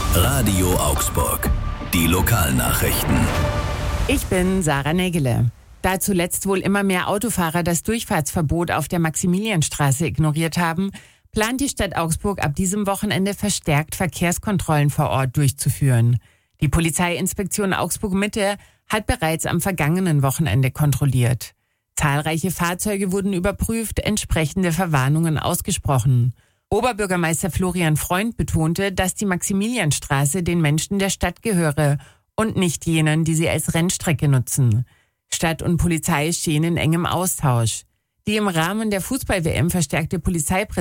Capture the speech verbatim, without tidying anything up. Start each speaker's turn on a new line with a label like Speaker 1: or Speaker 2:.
Speaker 1: Radio Augsburg. Die Lokalnachrichten.
Speaker 2: Ich bin Sarah Nägele. Da zuletzt wohl immer mehr Autofahrer das Durchfahrtsverbot auf der Maximilianstraße ignoriert haben, plant die Stadt Augsburg ab diesem Wochenende verstärkt Verkehrskontrollen vor Ort durchzuführen. Die Polizeiinspektion Augsburg-Mitte hat bereits am vergangenen Wochenende kontrolliert. Zahlreiche Fahrzeuge wurden überprüft, entsprechende Verwarnungen ausgesprochen. Oberbürgermeister Florian Freund betonte, dass die Maximilianstraße den Menschen der Stadt gehöre und nicht jenen, die sie als Rennstrecke nutzen. Stadt und Polizei stehen in engem Austausch. Die im Rahmen der Fußball-W M verstärkte Polizeipräsenz